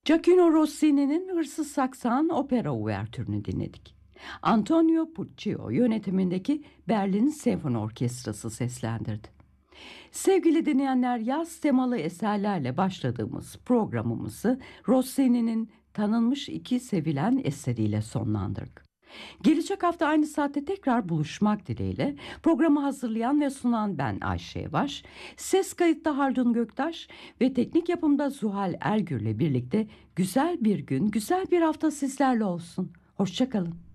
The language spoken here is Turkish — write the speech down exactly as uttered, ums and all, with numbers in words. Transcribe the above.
Gioacchino Rossini'nin Hırsız Saksan opera uvertürünü dinledik. Antonio Puccio yönetimindeki Berlin Senfoni Orkestrası seslendirdi. Sevgili dinleyenler, yaz temalı eserlerle başladığımız programımızı Rossini'nin tanınmış iki sevilen eseriyle sonlandırdık. Gelecek hafta aynı saatte tekrar buluşmak dileğiyle programı hazırlayan ve sunan ben Ayşe Yavaş, ses kayıtta Haldun Göktaş ve teknik yapımda Zuhal Ergür'le birlikte güzel bir gün, güzel bir hafta sizlerle olsun. Hoşça kalın.